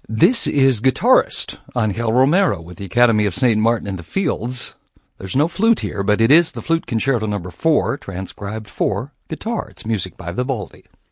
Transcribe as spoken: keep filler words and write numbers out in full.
This is guitarist Angel Romero with the Academy of Saint Martin in the Fields. There's no flute here, but it is the Flute Concerto number four, transcribed for guitar. It's music by Vivaldi.